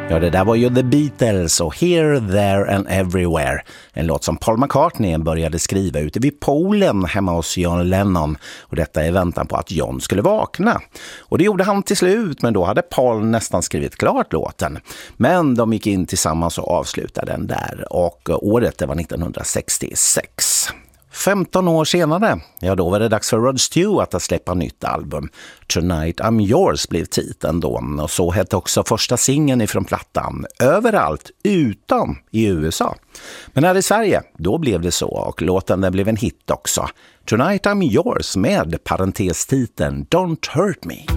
Ja, det där var ju The Beatles och Here, There and Everywhere. En låt som Paul McCartney började skriva ute vid poolen hemma hos John Lennon. Och detta i väntan på att John skulle vakna. Och det gjorde han till slut, men då hade Paul nästan skrivit klart låten. Men de gick in tillsammans och avslutade den där. Och året det var 1966. 15 år senare, ja då var det dags för Rod Stewart att släppa nytt album. Tonight I'm Yours blev titeln då, och så hette också första singeln ifrån plattan överallt utom i USA. Men här i Sverige, då blev det så, och låten den blev en hit också. Tonight I'm Yours med parentestiteln Don't Hurt Me.